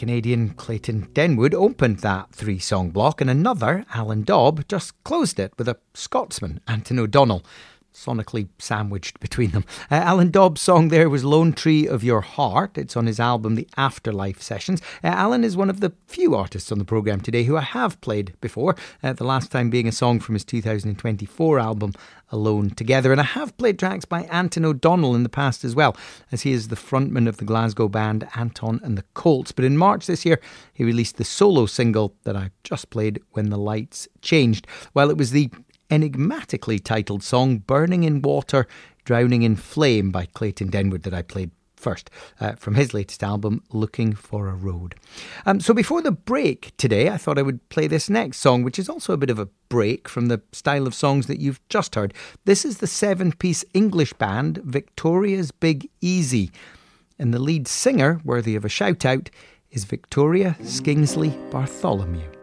Canadian Clayton Denwood opened that 3-song block, and another, Alan Dobb, just closed it with a Scotsman, Anton O'Donnell, sonically sandwiched between them. Alan Dobb's song there was Lone Tree of Your Heart. It's on his album The Afterlife Sessions. Alan is one of the few artists on the programme today who I have played before, the last time being a song from his 2024 album Alone Together. And I have played tracks by Anton O'Donnell in the past as well, as he is the frontman of the Glasgow band Anton and the Colts. But in March this year, he released the solo single that I just played, When the Lights Changed. Well, it was the enigmatically titled song Burning in Water, Drowning in Flame by Clayton Denwood that I played first from his latest album Looking for a Road. So before the break today, I thought I would play this next song, which is also a bit of a break from the style of songs that you've just heard. This is the 7-piece English band Victoria's Big Easy, and the lead singer, worthy of a shout out, is Victoria Skingsley Bartholomew.